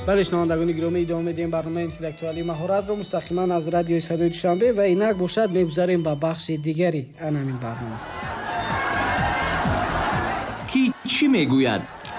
бале шунавандагони гиромӣ, идома медиҳем барномаи интеллектуалӣ маҳоратро мустақиман аз радиои Садои Душанбе ва инак бошад мегузарем ба бахши дигари ан ҳамин барнома. Ки чӣ мегӯяд?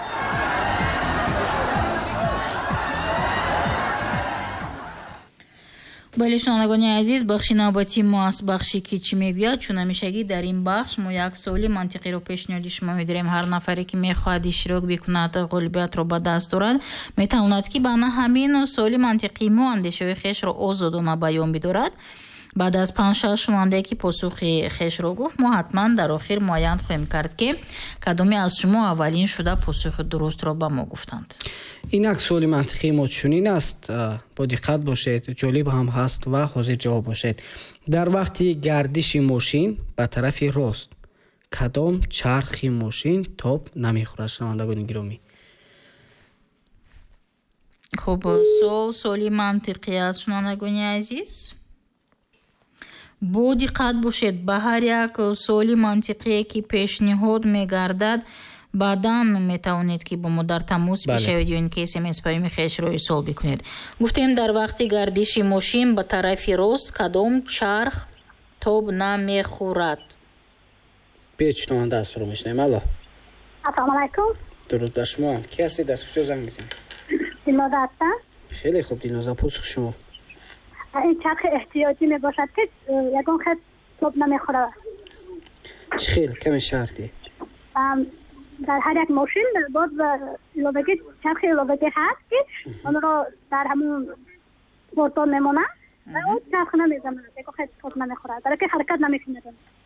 бале шунавандагони азиз, бахши навбати мо аст бахши ки чӣ мегӯяд. чун ҳамешагӣ дар ин бахш мо як суоли мантиқиро пешниҳоди шумо медорем. ҳар нафаре ки мехоҳад иштирок бикунад ғолибиятро ба даст дорад, метавонад ки ба ҳамин суоли мантиқии мо андешаҳои хешро озодона баён бидорад. баъд аз 5-6 шунаванде ки посухи хешро гуфт, мо ҳатман дар охир муайян хоҳем кард ки кадоме аз шумо аввалин шуда посухи дурустро ба мо гуфтанд. инак суоли мантиқии мо чунин аст, бо диққат бошед, ҷолиб ҳам ҳаст ва ҳозир ҷавоб бошед. дар вақти гардиши мошин ба тарафи рост кадом чархи мошин тоб намехӯрад? шунавандагони гиромӣ, хуб, суоли мантиқӣ аст шунавандагони азиз. бо диққат бошед, ба ҳар як суоли мантиқие ки пешниҳод мегардад баъдан метавонед ки бо мо дар тамос бишавед ё ин ки смс паёми хешро ирсол бикунед. гуфтем дар вақти гардиши мошин ба тарафи рост кадом чарх тоб намехӯрад? биед шунаванда ҳастро мешунем. алло, ассалому алайкум. дуруд ба шумо. ки ҳастед? аз куҷо занг мезанед? дилноза ҳастам. хеле хуб дилноза, посухи шумо. این چرخ احتیاطی می باشد که یکون خیلی توب نمیخوره. چی خیلی کمی شرطی؟ در هر یک ماشین باز لوبگی چرخ لوبگی هست که اون رو در همون بورتون میمونه و اون چرخ نمیزنه، یکون خیلی توب نمیخوره، برای که حرکت نمیکنه.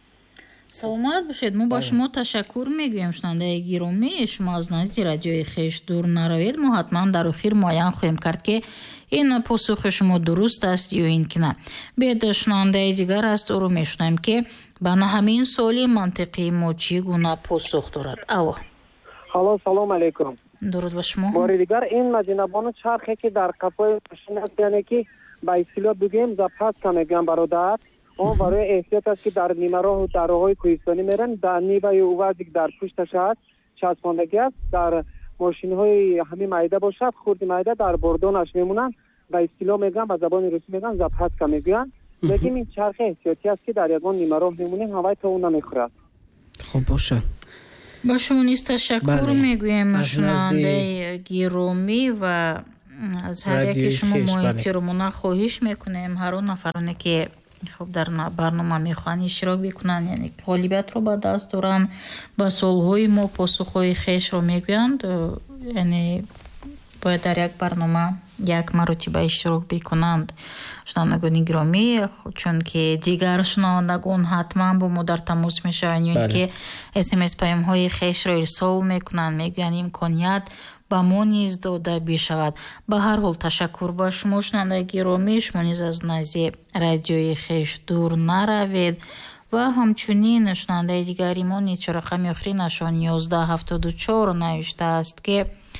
саломат бошед. мо ба шумо ташаккур мегӯем шунавандаи гиромӣ. шумо аз назди радиои хеш дур наравед. мо ҳатман дар охир муайян хоҳем кард ки ин посухи шумо дуруст аст ё ин ки на. биед шунавандаи дигар аст, ӯро мешунавем ки ба ҳамин суоли мантиқии мо чӣ гуна посух дорад. алло, алло, салом алейкум. дуруд ба шумо. бори дигар ин мадинабону чархе ки дар қафои машин аст, яъне ки ба истилоҳ бигӯем запаска мегӯям бародар. он барои эҳтиёт аст ки дар нимароҳу дароҳои кӯҳистонӣ меран, дар ниваю увазик дар пушташ аст, часпондагӣ аст. дар мошинҳои ҳамин майда бошад, хурди майда дар бордонаш мемунанд. ба истилоҳ мегӯям, ба забони русӣ мегӯям запаска мегӯянд. лекин ин чархи эҳтиётӣ аст ки дар ягон нимароҳ мемунем, ҳавай то ӯ намехӯрад. хуб бошад. ба шумо низ ташаккур мегӯем шунавандаи гиромӣ ва аз ҳар яки шумо мо эҳтиромона хоҳиш мекунем ҳар он нафароне ки хуб дар барнома мехоҳанд иштирок бикунанд, яъне ғолибиятро ба даст доранд, ба суолҳои мо посухҳои хешро мегӯянд, яъне бояд дар як барнома як маротиба иштирок бикунанд. шунавандагони гиромӣ, чунки дигар шунавандагон ҳатман бо мо дар тамос мешаванд ё ин ки смс паёмҳои хешро ирсол мекунанд, мегӯянд имконият ба мо низ дода бишавад. ба ҳар ҳол ташаккур ба шумо шунавандаи гиромӣ. шумо низ аз назди радиои хеш дур наравед ва ҳамчунин шунавандаи дигари мо низ чо рақами охиринашон 1174 навиштааст ки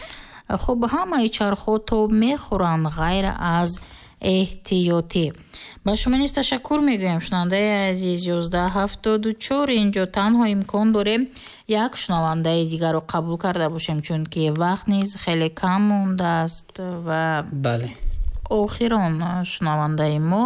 хуб ҳамаи чархҳо тоб мехӯранд ғайр аз эҳтиётӣ. ба шумо низ ташаккур мегӯем шунавандаи азиз 1174. инҷо танҳо имкон дорем як шунавандаи дигарро қабул карда бошем, чунки вақт низ хеле кам мондааст ва охирон шунавандаи мо.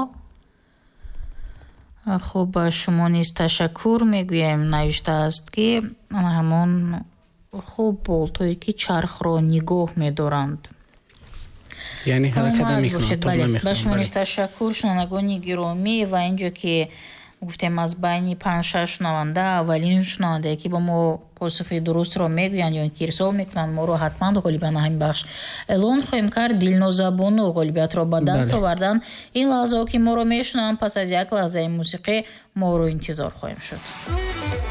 хуб ба шумо низ ташаккур мегӯем. навиштааст ки ҳамон хуб болтое ки чархро нигоҳ медоранд. яъне ҳаракат намекунанд. ба шумо низ ташаккур шунавандагони гиромӣ. ва инҷо ки гуфтем аз байни 5-6 шунаванда аввалин шунавандае ки ба мо посухи дурустро мегӯянд ё ин ки ирсол мекунанд, моро ҳатман ғолибан ҳамин бахш эълон хоҳем кард. дилнозабону ғолибиятро ба даст овардан. ин лаҳзаҳо ки моро мешунанд, пас аз як лаҳзаи мусиқӣ моро интизор хоҳем шуд.